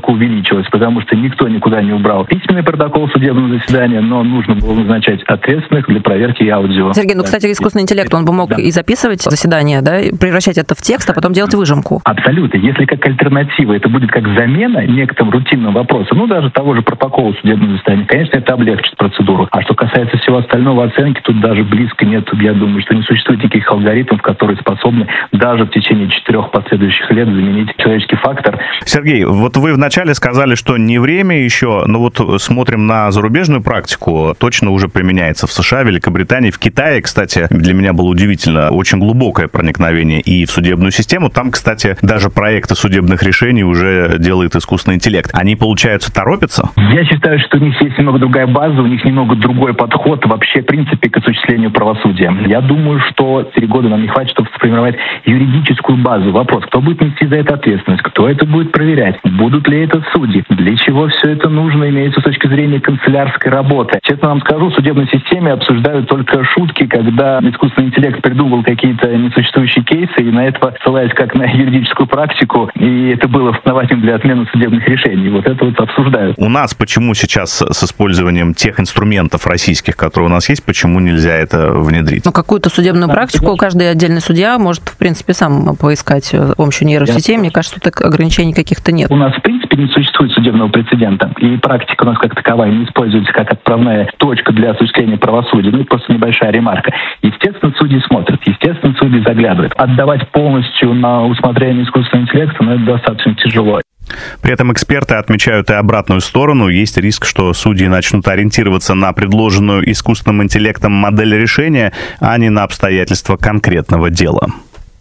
резко увеличилось, потому что никто никуда не убрал письменный протокол судебного заседания, но нужно было назначать ответственных для проверки и аудио. Сергей, кстати, искусственный интеллект, он бы мог и записывать заседание, да, и превращать это в текст, а потом делать выжимку. Абсолютно. Если как альтернатива, это будет как замена некоторым рутинным вопросам, даже того же протокола судебного заседания, конечно, это облегчит процедуру. А что касается всего остального оценки, тут даже близко нет. Я думаю, что не существует никаких алгоритмов, которые способны даже в течение 4 последующих лет заменить человеческий фактор. Сергей, вот вы вначале сказали, что не время еще, но вот смотрим на зарубежную практику, точно уже применяется в США, Великобритании, в Китае, кстати, для меня было удивительно, очень глубокое проникновение и в судебную систему. Там, кстати, даже проекты судебных решений уже делает искусственный интеллект. Они, получается, торопятся? Я считаю, что у них есть немного другая база, у них немного другой подход вообще, в принципе, к осуществлению правосудия. Я думаю, что 3 года нам не хватит, чтобы сформировать юридическую базу. Вопрос, кто будет нести за это ответственность, кто это будет проверять, будут ли это судьи, для чего все это нужно, имеется с точки зрения канцелярской работы. Честно вам скажу, в судебной системе обсуждают только шутки, когда искусственный интеллект придумал какие-то несуществующие кейсы, и на это ссылаясь как на юридическую практику, и это было основанием для отмены судебных решений. Вот это вот обсуждают. У нас почему сейчас с использованием тех инструментов российских, которые у нас есть, почему нельзя это внедрить? Какую-то судебную практику каждый отдельный судья может, в принципе, сам поискать с помощью нейросетей. Мне кажется, тут ограничений каких-то нет. У нас, в принципе, не существует судебного прецедента, и практика у нас как таковая не используется как отправная точка для осуществления правосудия. Это просто небольшая ремарка. Естественно, судьи смотрят, естественно, судьи заглядывают. Отдавать полностью на усмотрение искусственного интеллекта, это достаточно тяжело. При этом эксперты отмечают и обратную сторону. Есть риск, что судьи начнут ориентироваться на предложенную искусственным интеллектом модель решения, а не на обстоятельства конкретного дела.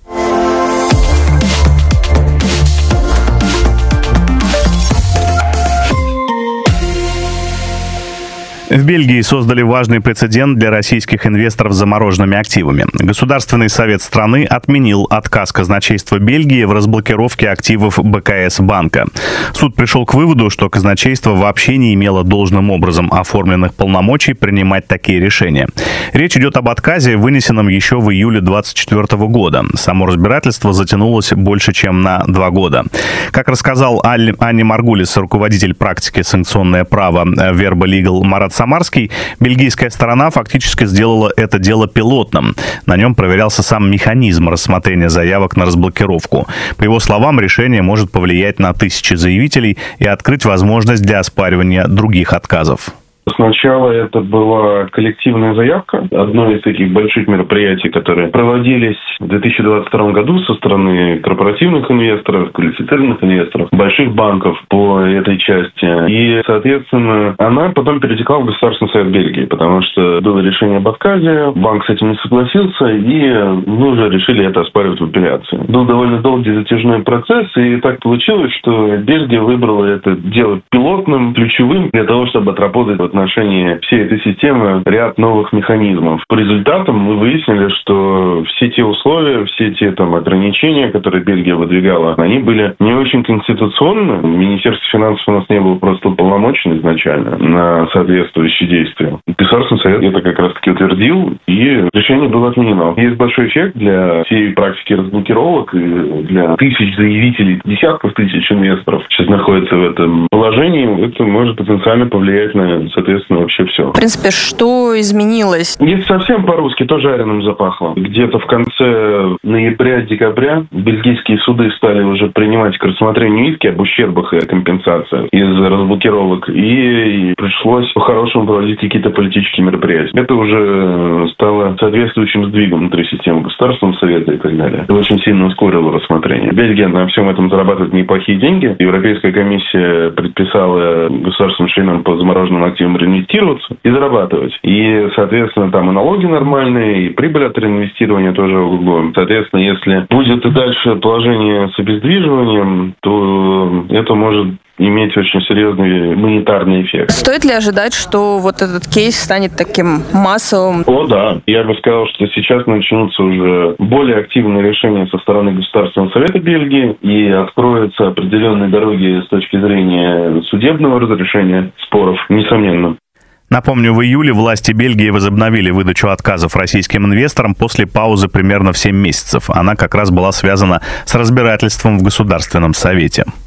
В Бельгии создали важный прецедент для российских инвесторов с замороженными активами. Государственный совет страны отменил отказ казначейства Бельгии в разблокировке активов БКС банка. Суд пришел к выводу, что казначейство вообще не имело должным образом оформленных полномочий принимать такие решения. Речь идет об отказе, вынесенном еще в июле 2024 года. Само разбирательство затянулось больше, чем на 2 года. Как рассказал Анне Маргулис, руководитель практики санкционное право Verba Legal Марат Самарский, бельгийская сторона фактически сделала это дело пилотным. На нем проверялся сам механизм рассмотрения заявок на разблокировку. По его словам, решение может повлиять на тысячи заявителей и открыть возможность для оспаривания других отказов. Сначала это была коллективная заявка. Одно из таких больших мероприятий, которые проводились в 2022 году со стороны корпоративных инвесторов, квалифицированных инвесторов, больших банков по этой части. И, соответственно, она потом перетекла в Государственный совет Бельгии, потому что было решение об отказе, банк с этим не согласился, и мы уже решили это оспаривать в апелляции. Был довольно долгий затяжной процесс, и так получилось, что Бельгия выбрала это дело пилотным, ключевым для того, чтобы отработать в отношении всей этой системы ряд новых механизмов. По результатам мы выяснили, что все те условия, все те ограничения, которые Бельгия выдвигала, они были не очень конституционны. Министерство финансов у нас не было просто уполномочено изначально на соответствующие действия. Государственный совет это как раз-таки утвердил, и решение было отменено. Есть большой эффект для всей практики разблокировок и для тысяч заявителей, десятков тысяч инвесторов сейчас находятся в этом положении. Это может потенциально повлиять на, соответственно, вообще все. В принципе, что изменилось? Если совсем по-русски, то жареным запахло. Где-то в конце ноября-декабря бельгийские суды стали уже принимать к рассмотрению иски об ущербах и компенсациях из разблокировок, и пришлось по-хорошему проводить какие-то политические мероприятия. Это уже стало соответствующим сдвигом внутри системы Государственного совета и так далее. Это очень сильно ускорило рассмотрение. Бельгия на всем этом зарабатывает неплохие деньги. Европейская комиссия предписала государственным членам по замороженным активам реинвестироваться и зарабатывать. И, соответственно, там и налоги нормальные, и прибыль от реинвестирования тоже углом. Соответственно, если будет и дальше положение с обездвиживанием, то это может иметь очень серьезный монетарный эффект. Стоит ли ожидать, что вот этот кейс станет таким массовым? О, да. Я бы сказал, что сейчас начнутся уже более активные решения со стороны Государственного совета Бельгии, и откроются определенные дороги с точки зрения судебного разрешения споров, несомненно. Напомню, в июле власти Бельгии возобновили выдачу отказов российским инвесторам после паузы примерно в 7 месяцев. Она как раз была связана с разбирательством в Государственном совете.